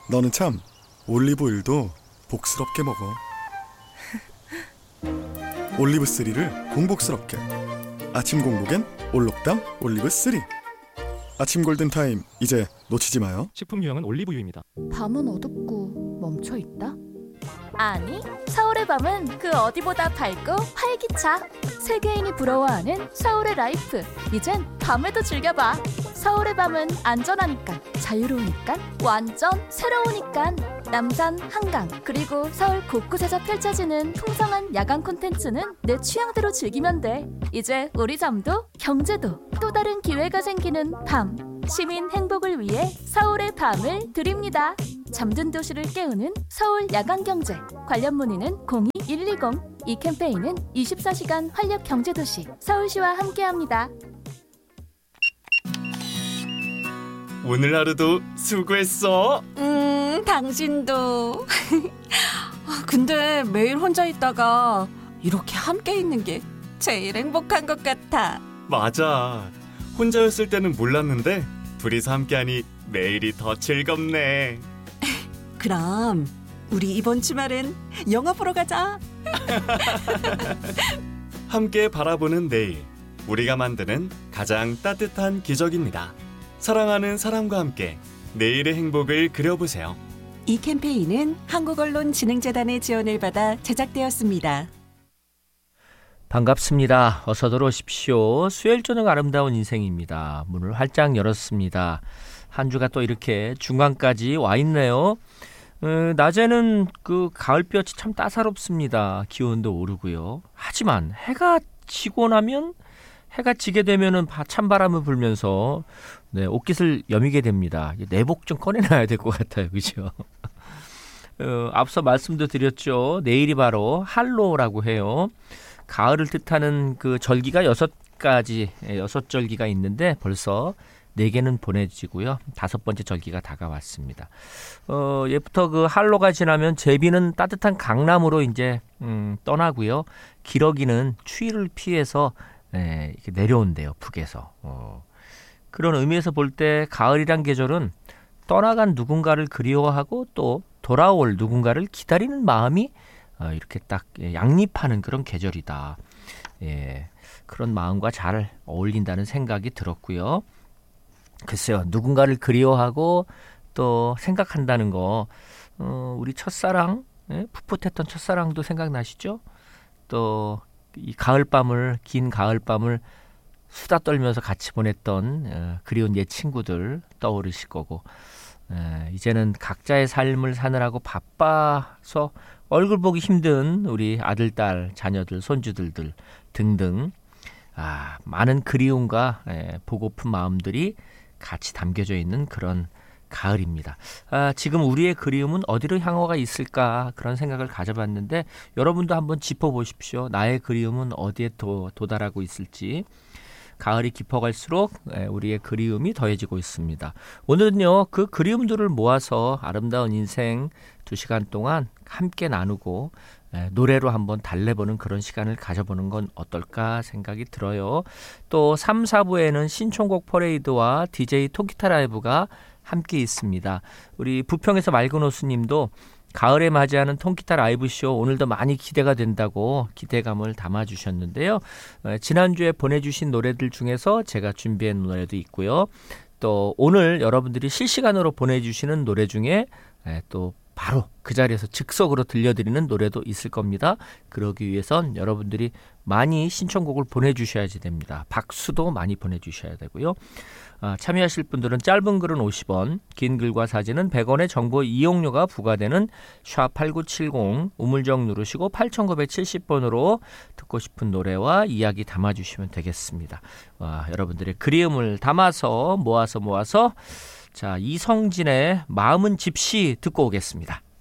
너는 참 올리브오일도 복스럽게 먹어. 올리브3를 공복스럽게. 아침 공복엔 올록담 올리브3. 아침 골든타임 이제 놓치지 마요. 식품 유형은 올리브유입니다. 밤은 어둡고 멈춰있다? 아니, 서울의 밤은 그 어디보다 밝고 활기차. 세계인이 부러워하는 서울의 라이프. 이젠 밤에도 즐겨봐. 서울의 밤은 안전하니까, 자유로우니까, 완전 새로우니까. 남산, 한강, 그리고 서울 곳곳에서 펼쳐지는 풍성한 야간 콘텐츠는 내 취향대로 즐기면 돼. 이제 우리 잠도 경제도 또 다른 기회가 생기는 밤. 시민 행복을 위해 서울의 밤을 드립니다. 잠든 도시를 깨우는 서울 야간경제. 관련 문의는 02-120. 이 캠페인은 24시간 활력경제도시 서울시와 함께합니다. 오늘 하루도 수고했어. 당신도. 근데 매일 혼자 있다가 이렇게 함께 있는 게 제일 행복한 것 같아. 맞아. 혼자였을 때는 몰랐는데 둘이서 함께하니 매일이 더 즐겁네. 그럼 우리 이번 주말엔 영화 보러 가자. 함께 바라보는 내일, 우리가 만드는 가장 따뜻한 기적입니다. 사랑하는 사람과 함께 내일의 행복을 그려보세요. 이 캠페인은 한국언론진흥재단의 지원을 받아 제작되었습니다. 반갑습니다. 어서 들어오십시오. 수요일 저녁 아름다운 인생입니다. 문을 활짝 열었습니다. 한 주가 또 이렇게 중간까지 와 있네요. 낮에는 그 가을볕이 참 따사롭습니다. 기온도 오르고요. 하지만 해가 지고 나면, 해가 지게 되면은 찬바람을 불면서 옷깃을 여미게 됩니다. 내복 좀 꺼내놔야 될 것 같아요. 그죠? 앞서 말씀도 드렸죠. 내일이 바로 할로라고 해요. 가을을 뜻하는 그 절기가 6절기가 있는데 벌써 4개는 보내지고요. 5번째 절기가 다가왔습니다. 예부터 그 할로가 지나면 제비는 따뜻한 강남으로 이제 떠나고요. 기러기는 추위를 피해서 이렇게 내려온대요. 북에서. 그런 의미에서 볼 때 가을이란 계절은 떠나간 누군가를 그리워하고 또 돌아올 누군가를 기다리는 마음이 이렇게 딱 양립하는 그런 계절이다. 그런 마음과 잘 어울린다는 생각이 들었고요. 글쎄요, 누군가를 그리워하고 또 생각한다는 거, 우리 첫사랑, 풋풋했던 첫사랑도 생각나시죠? 또 이 가을밤을, 긴 가을밤을 수다 떨면서 같이 보냈던 그리운 옛 친구들 떠오르실 거고, 이제는 각자의 삶을 사느라고 바빠서 얼굴 보기 힘든 우리 아들, 딸, 자녀들, 손주들들 등등 많은 그리움과 보고픈 마음들이 같이 담겨져 있는 그런 가을입니다. 지금 우리의 그리움은 어디로 향호가 있을까 그런 생각을 가져봤는데 여러분도 한번 짚어보십시오. 나의 그리움은 어디에 도달하고 있을지. 가을이 깊어갈수록 우리의 그리움이 더해지고 있습니다. 오늘은요, 그 그리움들을 모아서 아름다운 인생 2시간 동안 함께 나누고 노래로 한번 달래보는 그런 시간을 가져보는 건 어떨까 생각이 들어요. 또 3, 4부에는 신청곡 퍼레이드와 DJ 통기타 라이브가 함께 있습니다. 우리 부평에서 맑은 호수님도 가을에 맞이하는 통기타 라이브쇼 오늘도 많이 기대가 된다고 기대감을 담아주셨는데요. 지난주에 보내주신 노래들 중에서 제가 준비한 노래도 있고요. 또 오늘 여러분들이 실시간으로 보내주시는 노래 중에 또 바로 그 자리에서 즉석으로 들려드리는 노래도 있을 겁니다. 그러기 위해선 여러분들이 많이 신청곡을 보내주셔야지 됩니다. 박수도 많이 보내주셔야 되고요. 참여하실 분들은 짧은 글은 50원, 긴 글과 사진은 100원의 정보 이용료가 부과되는 샵8970 우물정 누르시고 8970번으로 듣고 싶은 노래와 이야기 담아주시면 되겠습니다. 여러분들의 그리움을 담아서 모아서 자, 이성진의 마음은 집시 듣고 오겠습니다.